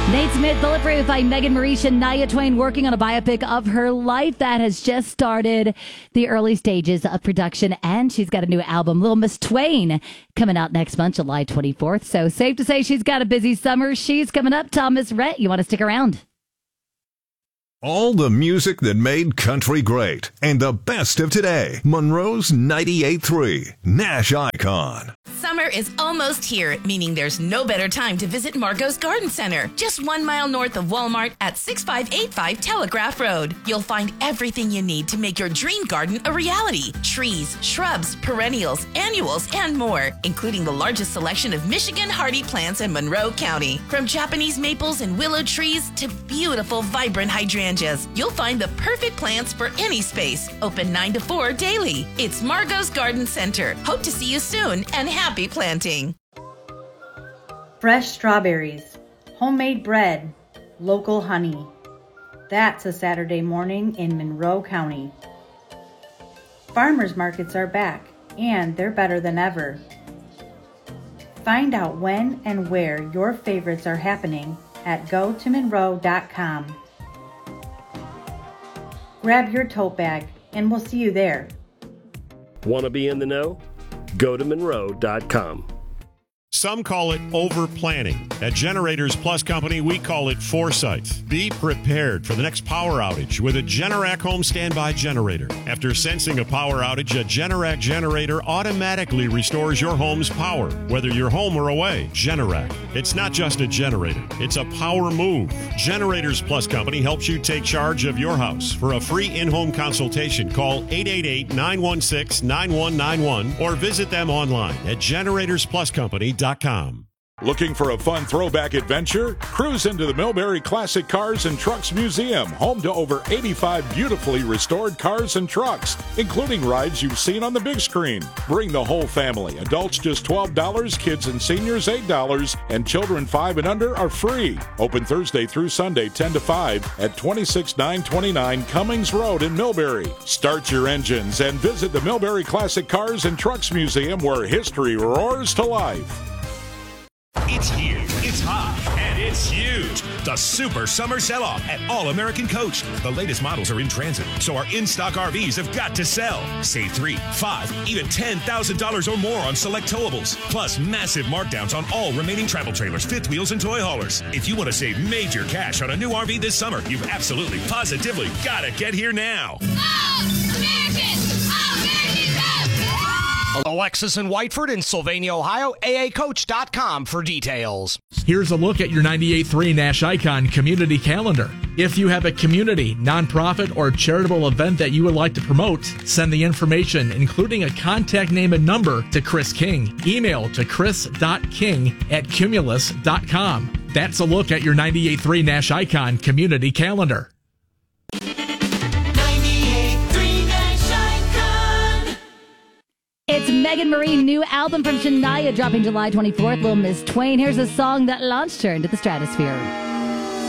Nate Smith, Bulletproof by Megan Marie. Shania Twain working on a biopic of her life that has just started the early stages of production, and she's got a new album, Little Miss Twain, coming out next month, July 24th. So safe to say she's got a busy summer. She's coming up. Thomas Rhett, you want to stick around? All the music that made country great and the best of today. Monroe's 98.3 Nash Icon. Summer is almost here, meaning there's no better time to visit Margot's Garden Center, just 1 mile north of Walmart at 6585 Telegraph Road. You'll find everything you need to make your dream garden a reality. Trees, shrubs, perennials, annuals, and more, including the largest selection of Michigan hardy plants in Monroe County. From Japanese maples and willow trees to beautiful, vibrant hydrangeas, you'll find the perfect plants for any space. Open 9 to 4 daily. It's Margot's Garden Center. Hope to see you soon, and happy planting. Fresh strawberries, homemade bread, local honey. That's a Saturday morning in Monroe County. Farmers markets are back, and they're better than ever. Find out when and where your favorites are happening at gotomonroe.com. Grab your tote bag, and we'll see you there. Want to be in the know? Go to Monroe.com. Some call it over-planning. At Generators Plus Company, we call it foresight. Be prepared for the next power outage with a Generac home standby generator. After sensing a power outage, a Generac generator automatically restores your home's power, whether you're home or away. Generac. It's not just a generator. It's a power move. Generators Plus Company helps you take charge of your house. For a free in-home consultation, call 888-916-9191 or visit them online at generatorspluscompany.com. Looking for a fun throwback adventure? Cruise into the Millbury Classic Cars and Trucks Museum, home to over 85 beautifully restored cars and trucks, including rides you've seen on the big screen. Bring the whole family. Adults just $12, kids and seniors $8, and children 5 and under are free. Open Thursday through Sunday 10 to 5 at 26929 Cummings Road in Millbury. Start your engines and visit the Millbury Classic Cars and Trucks Museum, where history roars to life. It's here, it's hot, and it's huge. The Super Summer Sell-Off at All American Coach. The latest models are in transit, so our in-stock RVs have got to sell. Save $3, $5, even $10,000 or more on select towables. Plus massive markdowns on all remaining travel trailers, fifth wheels, and toy haulers. If you want to save major cash on a new RV this summer, you've absolutely, positively got to get here now. Alexis and Whiteford in Sylvania, Ohio, aacoach.com for details. Here's a look at your 98.3 Nash Icon community calendar. If you have a community, nonprofit, or charitable event that you would like to promote, send the information, including a contact name and number, to Chris King. Email to chris.king@cumulus.com. That's a look at your 98.3 Nash Icon community calendar. It's Megan Marie, new album from Shania dropping July 24th, Little Miss Twain. Here's a song that launched her into the stratosphere.